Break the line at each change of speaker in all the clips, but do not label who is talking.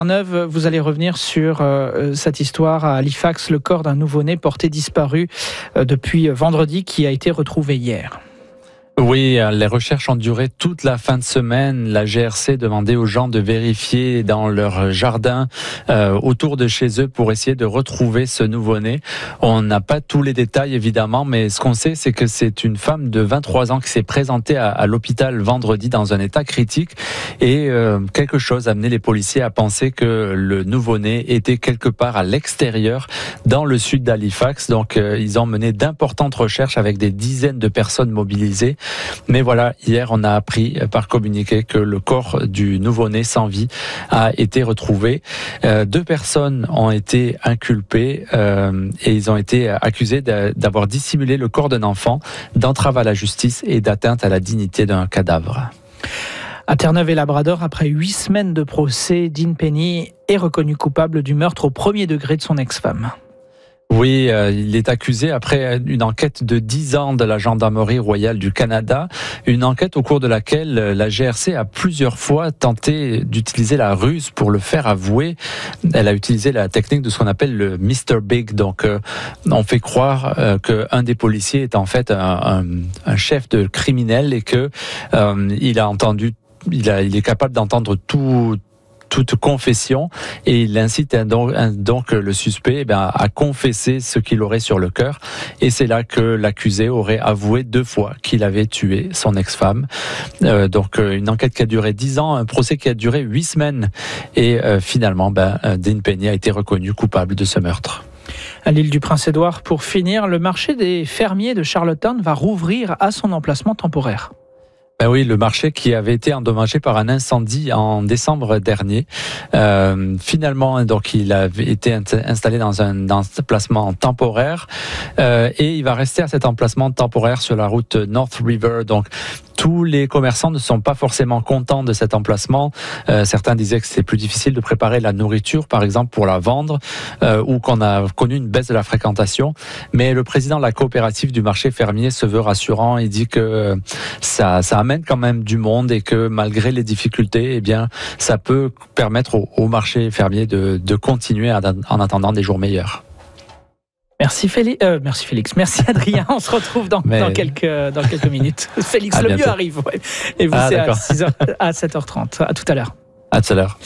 Neuve, vous allez revenir sur cette histoire à Halifax, le corps d'un nouveau-né porté disparu depuis vendredi qui a été retrouvé hier.
Oui, les recherches ont duré toute la fin de semaine. La GRC demandait aux gens de vérifier dans leur jardin autour de chez eux pour essayer de retrouver ce nouveau-né. On n'a pas tous les détails évidemment, mais ce qu'on sait, c'est que c'est une femme de 23 ans qui s'est présentée à l'hôpital vendredi dans un état critique et quelque chose a amené les policiers à penser que le nouveau-né était quelque part à l'extérieur dans le sud d'Halifax. Donc ils ont mené d'importantes recherches avec des dizaines de personnes mobilisées. Mais voilà, hier, on a appris par communiqué que le corps du nouveau-né sans vie a été retrouvé. 2 personnes ont été inculpées et ils ont été accusés d'avoir dissimulé le corps d'un enfant, d'entrave à la justice et d'atteinte à la dignité d'un cadavre.
À Terre-Neuve-et-Labrador, après 8 semaines de procès, Dean Penny est reconnu coupable du meurtre au premier degré de son ex-femme.
Oui, il est accusé après une enquête de 10 ans de la Gendarmerie royale du Canada, une enquête au cours de laquelle la GRC a plusieurs fois tenté d'utiliser la ruse pour le faire avouer. Elle a utilisé la technique de ce qu'on appelle le Mr. Big. Donc, on fait croire qu'un des policiers est en fait un chef de criminel et que il est capable d'entendre toute confession et il incite donc le suspect à confesser ce qu'il aurait sur le cœur et c'est là que l'accusé aurait avoué 2 fois qu'il avait tué son ex-femme. Donc une enquête qui a duré 10 ans, un procès qui a duré 8 semaines et finalement Dean Penny a été reconnu coupable de ce meurtre.
À l'île du Prince-Édouard, pour finir, le marché des fermiers de Charlottetown va rouvrir à son emplacement temporaire.
Ben oui, le marché qui avait été endommagé par un incendie en décembre dernier. Finalement, donc, il avait été installé dans un emplacement temporaire et il va rester à cet emplacement temporaire sur la route North River. Donc, tous les commerçants ne sont pas forcément contents de cet emplacement. Certains disaient que c'est plus difficile de préparer la nourriture, par exemple, pour la vendre, ou qu'on a connu une baisse de la fréquentation. Mais le président de la coopérative du marché fermier se veut rassurant. Il dit que ça amène quand même du monde et que malgré les difficultés, eh bien, ça peut permettre au marché fermier de continuer en attendant des jours meilleurs.
Merci Félix, merci Adrien, on se retrouve dans quelques minutes. Félix
à
Lemieux
bientôt.
arrive, ouais. Et vous c'est à 7h30, à tout à l'heure.
À tout à l'heure.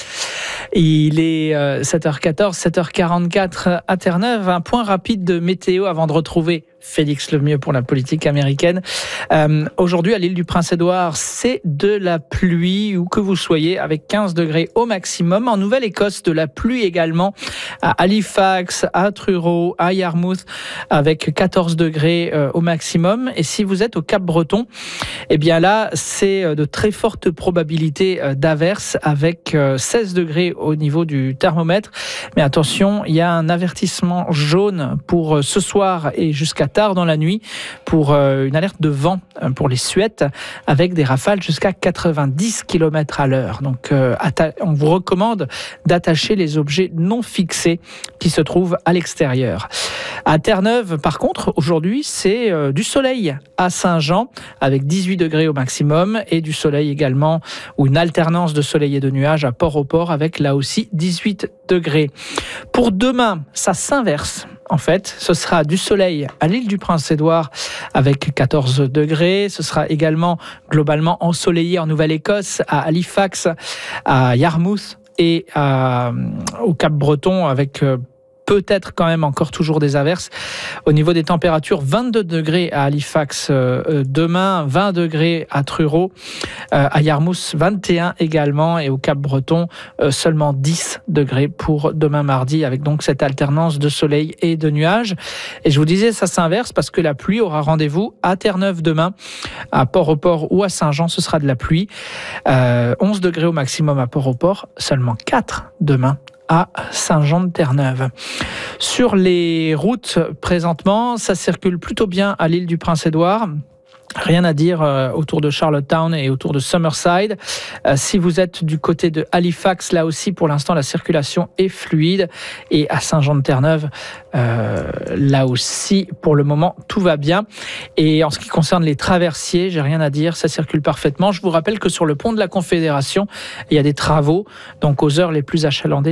Il est 7h14, 7h44 à Terre-Neuve. Un point rapide de météo avant de retrouver Félix Lemieux pour la politique américaine. Aujourd'hui, à l'île du Prince-Édouard, c'est de la pluie, où que vous soyez, avec 15 degrés au maximum. En Nouvelle-Écosse, de la pluie également à Halifax, à Truro, à Yarmouth, avec 14 degrés au maximum. Et si vous êtes au Cap-Breton, eh bien là, c'est de très fortes probabilités d'averses, avec 16 degrés au niveau du thermomètre. Mais attention, il y a un avertissement jaune pour ce soir et jusqu'à tard dans la nuit pour une alerte de vent pour les Suettes avec des rafales jusqu'à 90 km à l'heure. Donc on vous recommande d'attacher les objets non fixés qui se trouvent à l'extérieur. À Terre-Neuve, par contre, aujourd'hui, c'est du soleil à Saint-Jean avec 18 degrés au maximum et du soleil également, ou une alternance de soleil et de nuages à Port-au-Port avec là aussi 18 degrés. Pour demain, ça s'inverse. En fait, ce sera du soleil à l'île du Prince-Édouard avec 14 degrés. Ce sera également globalement ensoleillé en Nouvelle-Écosse, à Halifax, à Yarmouth et au Cap-Breton avec peut-être quand même encore toujours des averses. Au niveau des températures, 22 degrés à Halifax demain, 20 degrés à Truro, à Yarmouth 21 également et au Cap-Breton seulement 10 degrés pour demain mardi avec donc cette alternance de soleil et de nuages. Et je vous disais, ça s'inverse parce que la pluie aura rendez-vous à Terre-Neuve demain, à Port-au-Port ou à Saint-Jean, ce sera de la pluie. 11 degrés au maximum à Port-au-Port, seulement 4 demain à Saint-Jean-de-Terre-Neuve. Sur les routes, présentement, ça circule plutôt bien à l'île du Prince-Édouard. Rien à dire autour de Charlottetown et autour de Summerside. Si vous êtes du côté de Halifax, là aussi, pour l'instant, la circulation est fluide. Et à Saint-Jean-de-Terre-Neuve, là aussi, pour le moment, tout va bien. Et en ce qui concerne les traversiers, j'ai rien à dire, ça circule parfaitement. Je vous rappelle que sur le pont de la Confédération, il y a des travaux. Donc, aux heures les plus achalandées,